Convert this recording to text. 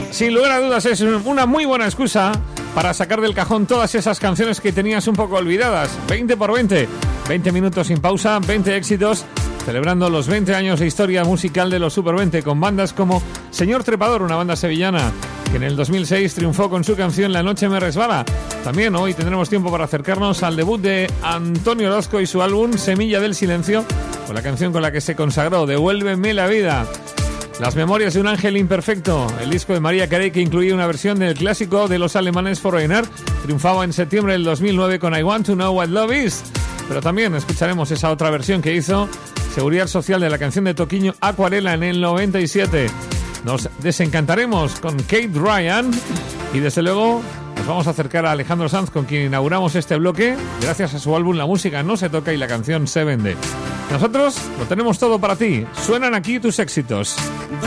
sin lugar a dudas es una muy buena excusa para sacar del cajón todas esas canciones que tenías un poco olvidadas. 20 por 20, 20 minutos sin pausa, 20 éxitos, celebrando los 20 años de historia musical de los Super 20, con bandas como Señor Trepador, una banda sevillana que en el 2006 triunfó con su canción La noche me resbala. También hoy tendremos tiempo para acercarnos al debut de Antonio Orozco y su álbum Semilla del Silencio, con la canción con la que se consagró, Devuélveme la vida. Las memorias de un ángel imperfecto, el disco de María Carey, que incluía una versión del clásico de los alemanes Foreigner, triunfaba en septiembre del 2009 con I Want to Know What Love Is. Pero también escucharemos esa otra versión que hizo Seguridad Social de la canción de Toquiño Acuarela en el 97. Nos desencantaremos con Kate Ryan y desde luego nos vamos a acercar a Alejandro Sanz, con quien inauguramos este bloque gracias a su álbum La música no se toca y la canción se vende. Nosotros lo tenemos todo para ti. Suenan aquí tus éxitos.